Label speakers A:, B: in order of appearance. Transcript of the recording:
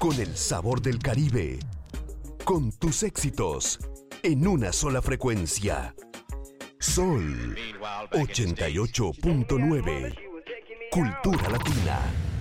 A: con el sabor del Caribe, con tus éxitos en una sola frecuencia. Sol 88.9. Cultura Latina.